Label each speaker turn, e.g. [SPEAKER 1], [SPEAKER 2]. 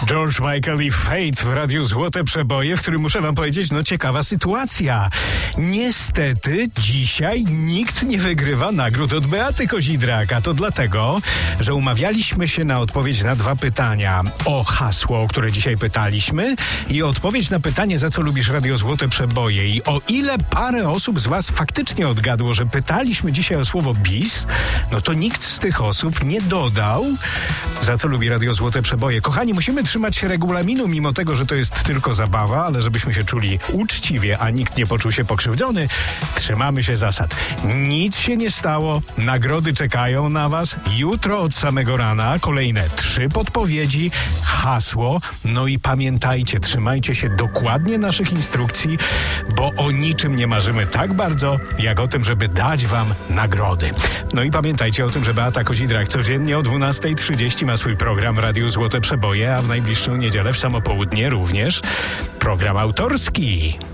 [SPEAKER 1] George Michael i Fate w Radiu Złote Przeboje, w którym muszę wam powiedzieć, ciekawa sytuacja. Niestety dzisiaj nikt nie wygrywa nagród od Beaty Kozidrak, a to dlatego, że umawialiśmy się na odpowiedź na 2 pytania. O hasło, o które dzisiaj pytaliśmy, i odpowiedź na pytanie, za co lubisz Radio Złote Przeboje. I o ile parę osób z was faktycznie odgadło, że pytaliśmy dzisiaj o słowo bis, to nikt z tych osób nie dodał, za co lubi Radio Złote Przeboje. Kochani, musimy trzymać się regulaminu, mimo tego, że to jest tylko zabawa, ale żebyśmy się czuli uczciwie, a nikt nie poczuł się pokrzywdzony, trzymamy się zasad. Nic się nie stało, nagrody czekają na was. Jutro od samego rana kolejne 3 podpowiedzi, hasło. I pamiętajcie, trzymajcie się dokładnie naszych instrukcji, bo o niczym nie marzymy tak bardzo, jak o tym, żeby dać wam nagrody. I pamiętajcie o tym, że Beata Kozidrak codziennie o 12:30 ma swój program w Radiu Złote Przeboje, a w najbliższą niedzielę w samo południe również program autorski.